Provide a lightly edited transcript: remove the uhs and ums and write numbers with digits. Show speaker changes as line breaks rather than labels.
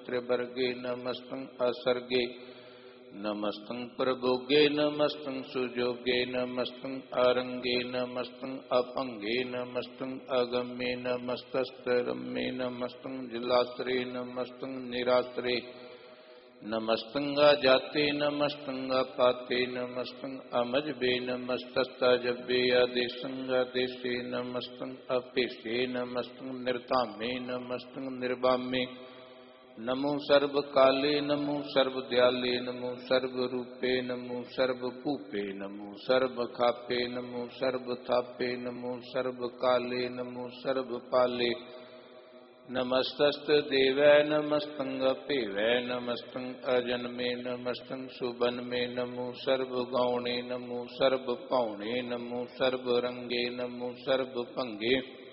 त्रिवर्गे नमस्तं असर्गे नमस्तं प्रभोगे नमस्तं सुजोगे नमस्तं आरंगे नमस्तं अपंगे नमस्तं अगम्ये नमस्तस्तरम्ये नमस्तं जिलाश्रे नमस्तं निराश्रे नमस्तं अजाते नमस्तं अपाते नमस्तं अमजबे नमस्तस्तजबे आदेशं आदेशे नमस्तं अपेशे नमस्तं निर्तामे नमस्तं निर्वामे नमो सर्वकाले नमो सर्वदयाले नमो सर्वरूपे नमो सर्वभूपे नमो सर्वखापे नमो सर्वथापे नमो सर्वकाले नमो सर्वपाले नमस्तस्त देवै नमस्तं अपेवै नमस्तं अजन्मे नमस्तं सुबन्मे नमो सर्वगौणे नमो सर्वपौणे नमो सर्वरंगे नमो सर्वभंगे